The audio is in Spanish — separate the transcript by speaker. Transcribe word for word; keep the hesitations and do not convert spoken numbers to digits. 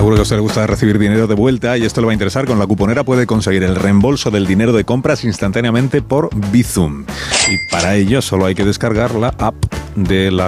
Speaker 1: Seguro que a usted le gusta recibir dinero de vuelta y esto le va a interesar. Con la cuponera puede conseguir el reembolso del dinero de compras instantáneamente por Bizum. Y para ello solo hay que descargar la app de la